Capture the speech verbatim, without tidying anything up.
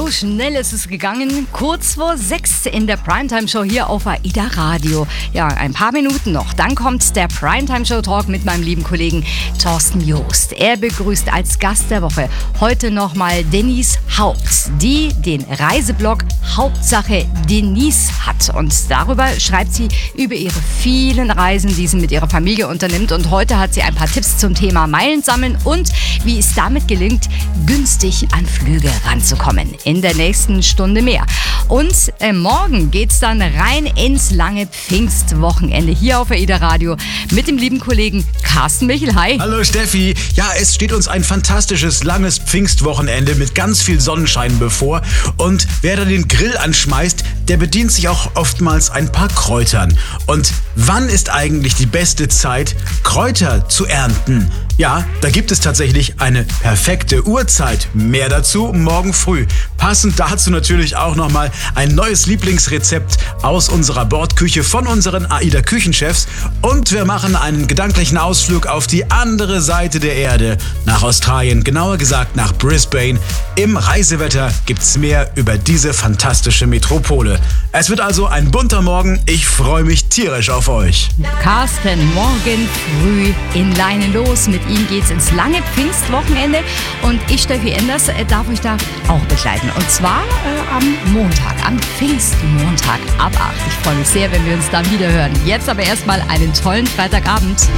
So schnell ist es gegangen. Kurz vor sechs in der Primetime-Show hier auf AIDA Radio. Ja, ein paar Minuten noch. Dann kommt der Primetime-Show-Talk mit meinem lieben Kollegen Thorsten Joost. Er begrüßt als Gast der Woche heute nochmal Denise Haupt, die den Reiseblog Hauptsache Denise hat. Und darüber schreibt sie über ihre vielen Reisen, die sie mit ihrer Familie unternimmt. Und heute hat sie ein paar Tipps zum Thema Meilen sammeln und wie es damit gelingt, günstig an Flüge ranzukommen. In der nächsten Stunde mehr. Und äh, morgen geht's dann rein ins lange Pfingstwochenende hier auf AIDA Radio mit dem lieben Kollegen Carsten Michel. Hi. Hallo Steffi. Ja, es steht uns ein fantastisches langes Pfingstwochenende mit ganz viel Sonnenschein bevor. Und wer da den Grill anschmeißt, der bedient sich auch oftmals ein paar Kräutern. Und wann ist eigentlich die beste Zeit, Kräuter zu ernten? Ja, da gibt es tatsächlich eine perfekte Uhrzeit. Mehr dazu morgen früh. Passend dazu natürlich auch nochmal ein neues Lieblingsrezept aus unserer Bordküche von unseren AIDA-Küchenchefs. Und wir machen einen gedanklichen Ausflug auf die andere Seite der Erde, nach Australien, genauer gesagt nach Brisbane. Im Reisewetter gibt's mehr über diese fantastische Metropole. Es wird also ein bunter Morgen. Ich freue mich tierisch auf euch. Carsten, morgen früh in Leine los. Mit ihm geht's ins lange Pfingstwochenende. Und ich, Steffi Enders, äh, darf euch da auch begleiten. Und zwar äh, am Montag, am Pfingstmontag ab acht. Ich freue mich sehr, wenn wir uns dann wieder hören. Jetzt aber erstmal einen tollen Freitagabend.